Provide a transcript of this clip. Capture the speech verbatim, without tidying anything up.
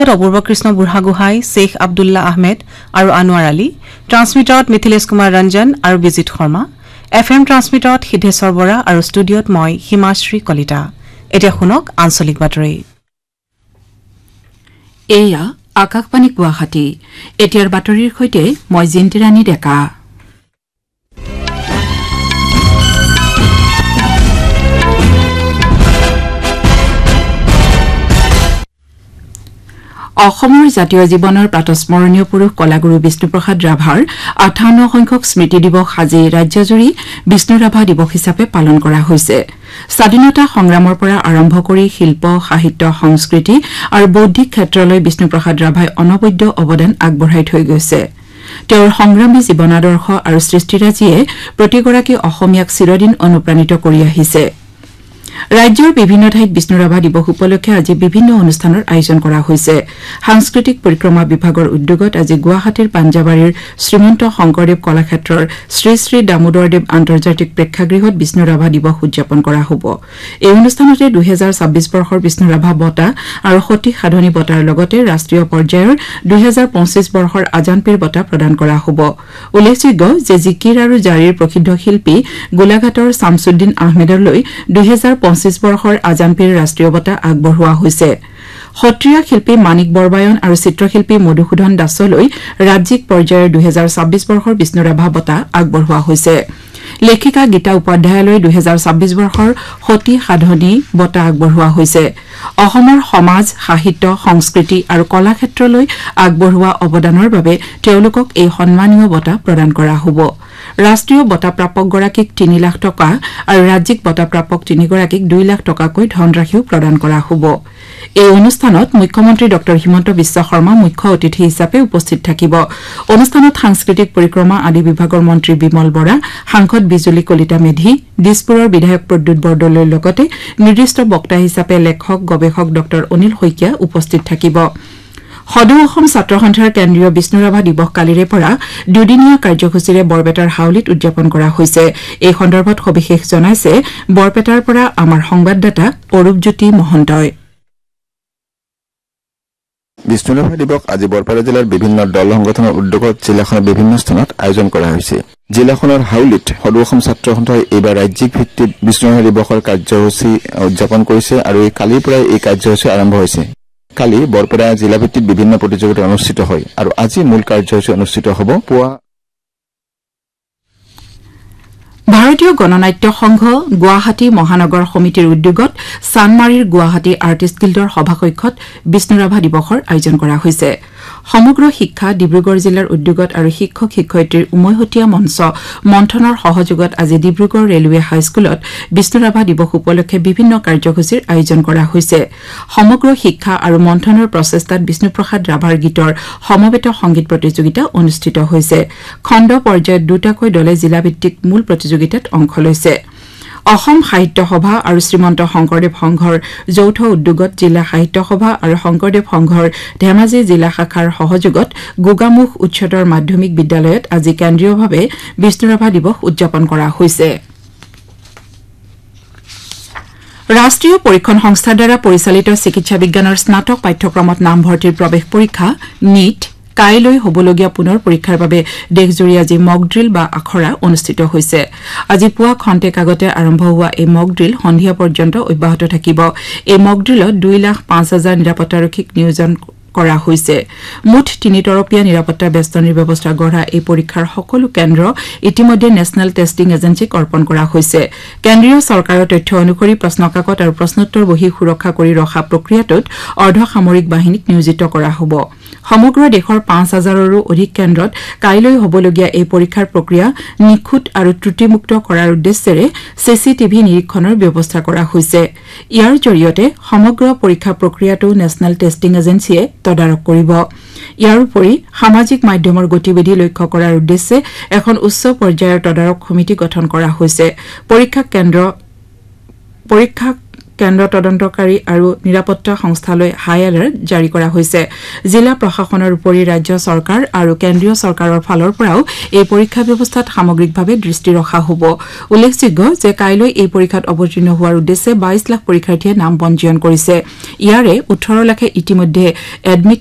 অপূৰ্ব কৃষ্ণ বুঢ়াগোহাঁই, শ্বেখ আব্দুল্লাহ আহমেদ আৰু আনোৱাৰ আলী, ট্ৰান্সমিটাৰত মিথিলেশ কুমাৰ ৰঞ্জন আৰু বিজিত Sharma, F M ট্ৰান্সমিটাৰত Siddheshwar Bora আৰু ষ্টুডিঅ'ত মই হিমাশ্ৰী কলিতা। এতিয়া শুনক আঞ্চলিক বাতৰি। এয়া আকাশবাণী গুৱাহাটী। এতিয়াৰ বাতৰিৰ সৈতে মই জিন্তিৰাণী ডেকা। অসমৰ জাতীয় জীৱনৰ প্ৰাতস্মৰণীয় পুৰুষ কলাগুৰু বিষ্ণুপ্ৰসাদ ৰাভাৰ আঠাৱন্ন সংখ্যক স্মৃতি দিৱস আজি ৰাজ্যজুৰি বিষ্ণু ৰাভা দিৱস হিচাপে পালন কৰা হৈছে। স্বাধীনতা সংগ্ৰামৰ পৰা আৰম্ভ কৰি শিল্প, সাহিত্য, সংস্কৃতি আৰু বৌদ্ধিক ক্ষেত্ৰলৈ বিষ্ণুপ্ৰসাদ ৰাভাই অনবদ্য অৱদান আগবঢ়াই থৈ গৈছে। তেওঁৰ সংগ্ৰামী জীৱনাদৰ্শ আৰু সৃষ্টিৰাজিয়ে প্ৰতিগৰাকী অসমীয়াক চিৰদিন অনুপ্ৰাণিত কৰি আহিছে। ৰাজ্যৰ বিভিন্ন ঠাইত বিষ্ণু ৰাভা দিৱস উপলক্ষে আজি বিভিন্ন অনুষ্ঠানৰ আয়োজন কৰা হৈছে। সাংস্কৃতিক পৰিক্ৰমা বিভাগৰ উদ্যোগত আজি গুৱাহাটীৰ পাঞ্জাবাৰীৰ শ্ৰীমন্ত শংকৰদেৱ কলাক্ষেত্ৰৰ শ্ৰী শ্ৰী দামোদৰদেৱ আন্তৰ্জাতিক প্ৰেক্ষাগৃহত বিষ্ণু ৰাভা দিৱস উদযাপন কৰা হ'ব। এই অনুষ্ঠানতে দুহেজাৰ ছাব্বিছ বৰ্ষৰ বিষ্ণু ৰাভা বঁটা আৰু সতী সাধনী বঁটাৰ লগতে ৰাষ্ট্ৰীয় পৰ্যায়ৰ দুহেজাৰ পঁচিছ বৰ্ষৰ আজানপীৰ বঁটা প্ৰদান কৰা হ'ব। উল্লেখযোগ্য যে জিকিৰ আৰু জাৰিৰ প্ৰসিদ্ধ শিল্পী গোলাঘাটৰ শামছুদ্দিন আহমেদলৈ দুহেজাৰ পঁচিছ বৰ্ষৰ আজানপীৰ ৰাষ্ট্ৰীয় বঁটা আগবঢ়োৱা হৈছে। সত্ৰীয়া শিল্পী মাণিক বৰবায়ন আৰু চিত্ৰশিল্পী মধুসূদন দাসলৈ ৰাজ্যিক পৰ্যায়ৰ দুহেজাৰ ছাব্বিছ বৰ্ষৰ বিষ্ণু ৰাভা বঁটা আগবঢ়োৱা হৈছে। লেখিকা গীতা উপাধ্যায়লৈ দুহেজাৰ ছাব্বিছ বৰ্ষৰ সতী সাধনী বঁটা আগবঢ়োৱা হৈছে। অসমৰ সমাজ, সাহিত্য, সংস্কৃতি আৰু কলা ক্ষেত্ৰলৈ আগবঢ়োৱা অৱদানৰ বাবে তেওঁলোকক এই সন্মানীয় বঁটা প্ৰদান কৰা হ'ব। ৰাষ্ট্ৰীয় বঁটা প্ৰাপকগৰাকীক তিনি লাখ টকা আৰু ৰাজ্যিক বঁটা প্ৰাপক তিনিগৰাকীক দুই লাখ টকাকৈ ধনৰাশিও প্ৰদান কৰা হ'ব। এই অনুষ্ঠানত মুখ্যমন্ত্ৰী ড হিমন্ত বিশ্ব শৰ্মা মুখ্য অতিথি হিচাপে উপস্থিত থাকিব। অনুষ্ঠানত সাংস্কৃতিক পৰিক্ৰমা আদি বিভাগৰ মন্ত্ৰী বিমল বৰা, সাংসদ বিজুলী কলিতা মেধি, দিছপুৰৰ বিধায়ক প্ৰদ্যুৎ বৰদলৈৰ লগতে নিৰ্দিষ্ট বক্তা হিচাপে লেখক গৱেষক ড অনিল শইকীয়া উপস্থিত থাকিব। সদৌ অসম ছাত্ৰ সন্থাৰ কেন্দ্ৰীয় বিষ্ণু ৰাভা দিৱস কালিৰে পৰা দুদিনীয়া কাৰ্যসূচীৰে বৰপেটাৰ হাউলিত উদযাপন কৰা হৈছে। এই সন্দৰ্ভত সবিশেষ জনাইছে বৰপেটাৰ পৰা আমাৰ সংবাদদাতা অৰূপজ্যোতি মহন্তই। বিষ্ণু ৰাভা দিৱস আজি বৰপেটা জিলাৰ বিভিন্ন দল সংগঠনৰ উদ্যোগত জিলাখনৰ বিভিন্ন স্থানত আয়োজন কৰা হৈছে। জিলাখনৰ হাউলিত সদৌ অসম ছাত্ৰ সন্থাই এইবাৰ ৰাজ্যিক ভিত্তিত বিষ্ণু ৰাভা দিৱসৰ কাৰ্যসূচী উদযাপন কৰিছে আৰু এই কালিৰ পৰাই এই কাৰ্যসূচী আৰম্ভ হৈছে। কালি বৰপেটা জিলা ভিত্তিত বিভিন্ন প্ৰতিযোগিতা অনুষ্ঠিত হয় আৰু আজি মূল কাৰ্যসূচী অনুষ্ঠিত হ'ব। পুৱা ভাৰতীয় গণনাট্য সংঘ গুৱাহাটী মহানগৰ সমিতিৰ উদ্যোগত চানমাৰীৰ গুৱাহাটী আৰ্টিষ্ট গিল্ডৰ সভাকক্ষত বিষ্ণু ৰাভা দিৱসৰ আয়োজন কৰা হৈছে। সমগ্ৰ শিক্ষা ডিব্ৰুগড় জিলাৰ উদ্যোগত আৰু শিক্ষক শিক্ষয়িত্ৰীৰ উমৈহতীয়া মঞ্চ মন্থনৰ সহযোগত আজি ডিব্ৰুগড় ৰেলৱে হাইস্কুলত বিষ্ণু ৰাভা দিৱস উপলক্ষে বিভিন্ন কাৰ্যসূচীৰ আয়োজন কৰা হৈছে। সমগ্ৰ শিক্ষা আৰু মন্থনৰ প্ৰচেষ্টাত বিষ্ণুপ্ৰসাদ ৰাভাৰ গীতৰ সমবেত সংগীত প্ৰতিযোগিতা অনুষ্ঠিত হৈছে। খণ্ড পৰ্যায়ত দুটাকৈ দলে জিলাভিত্তিক মূল প্ৰতিযোগিতাত অংশ লৈছে। অসম সাহিত্য সভা আৰু শ্ৰীমন্ত শংকৰদেৱ সংঘৰ যৌথ উদ্যোগত জিলা সাহিত্য সভা আৰু শংকৰদেৱ সংঘৰ ধেমাজি জিলা শাখাৰ সহযোগত গোগামুখ উচ্চতৰ মাধ্যমিক বিদ্যালয়ত আজি কেন্দ্ৰীয়ভাৱে বিষ্ণু ৰাভা দিৱস উদযাপন কৰা হৈছে। ৰাষ্ট্ৰীয় পৰীক্ষণ সংস্থাৰ দ্বাৰা পৰিচালিত চিকিৎসা বিজ্ঞানৰ স্নাতক পাঠ্যক্ৰমত নামভৰ্তিৰ প্ৰৱেশ পৰীক্ষা নীট কাইলৈ হ'বলগীয়া পুনৰ পৰীক্ষাৰ বাবে দেশজুৰি আজি মক ড্ৰিল বা আখৰা অনুষ্ঠিত হৈছে। আজি পুৱা খন্তেক আগতে আৰম্ভ হোৱা এই মক ড্ৰিল সন্ধিয়া পৰ্যন্ত অব্যাহত থাকিব। এই মক ড্ৰিলত দুই লাখ পাঁচ হাজাৰ নিৰাপত্তাৰক্ষীক নিয়োজন কৰা হৈছে। মুঠ তিনিতৰপীয়া নিৰাপত্তা বেষ্টনীৰ ব্যৱস্থা গঢ়া এই পৰীক্ষাৰ সকলো কেন্দ্ৰ ইতিমধ্যে নেশ্যনেল টেষ্টিং এজেন্সীক অৰ্পণ কৰা হৈছে। কেন্দ্ৰীয় চৰকাৰৰ তথ্য অনুসৰি প্ৰশ্নকাকত আৰু প্ৰশ্নোত্তৰ বহি সুৰক্ষা কৰি ৰখা প্ৰক্ৰিয়াটোত অৰ্ধসামৰিক বাহিনীক নিয়োজিত কৰা হ'ব। সমগ্ৰ দেশৰ পাঁচ হাজাৰৰো অধিক কেন্দ্ৰত কাইলৈ হ'বলগীয়া এই পৰীক্ষাৰ প্ৰক্ৰিয়া নিখুঁত আৰু ত্ৰুটিমুক্ত কৰাৰ উদ্দেশ্যেৰে চি চি টিভি নিৰীক্ষণৰ ব্যৱস্থা কৰা হৈছে। ইয়াৰ জৰিয়তে সমগ্ৰ পৰীক্ষা প্ৰক্ৰিয়াটো নেশ্যনেল টেষ্টিং এজেন্সীয়ে তদাৰক কৰিব। ইয়াৰ উপৰি সামাজিক মাধ্যমৰ গতিবিধি লক্ষ্য কৰাৰ উদ্দেশ্যে এখন উচ্চ পৰ্যায়ৰ তদাৰক সমিতি গঠন কৰা হৈছে। পৰীক্ষা কেন্দ্ৰ পৰীক্ষা কেন্দ্ৰ তদন্তকাৰী আৰু নিৰাপত্তা সংস্থালৈ হাই এলাৰ্ট জাৰি কৰা হৈছে জিলা প্ৰশাসনৰ উপৰি ৰাজ্য চৰকাৰ আৰু কেন্দ্ৰীয় চৰকাৰৰ ফালৰ পৰাও এই পৰীক্ষা ব্যৱস্থাত সামগ্ৰিকভাৱে দৃষ্টি ৰখা হ'ব উল্লেখযোগ্য যে কাইলৈ এই পৰীক্ষাত অৱতীৰ্ণ হোৱাৰ উদ্দেশ্যে বাইশ লাখ পৰীক্ষাৰ্থীয়ে নাম পঞ্জীয়ন কৰিছে ইয়াৰে ওঠৰ লাখে ইতিমধ্যে এডমিট